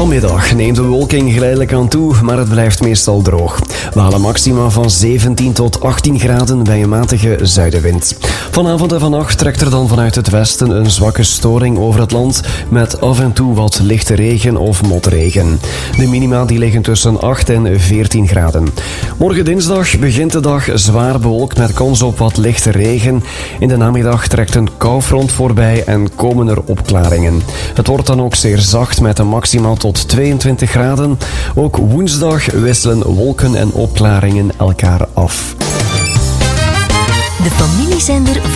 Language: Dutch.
Vanmiddag neemt de bewolking geleidelijk aan toe, maar het blijft meestal droog. We halen maxima van 17 tot 18 graden bij een matige zuidenwind. Vanavond en vannacht trekt er dan vanuit het westen een zwakke storing over het land met af en toe wat lichte regen of motregen. De minima die liggen tussen 8 en 14 graden. Morgen dinsdag begint de dag zwaar bewolkt met kans op wat lichte regen. In de namiddag trekt een koufront voorbij en komen er opklaringen. Het wordt dan ook zeer zacht met een maxima tot 22 graden. Ook woensdag wisselen wolken en opklaringen elkaar af. De familiezender